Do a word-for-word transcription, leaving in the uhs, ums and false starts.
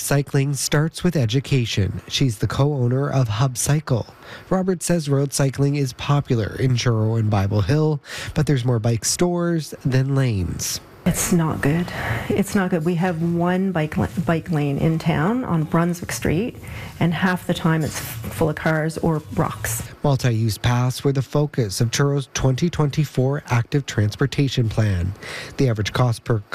cycling starts with education. She's the co-owner of Hub Cycle. Robert says road cycling is popular in Truro and Bible Hill, but there's more bike stores than lanes. It's not good. It's not good. We have one bike la- bike lane in town on Brunswick Street, and half the time it's f- full of cars or rocks. Multi-use paths were the focus of Truro's twenty twenty-four Active Transportation Plan. The average cost per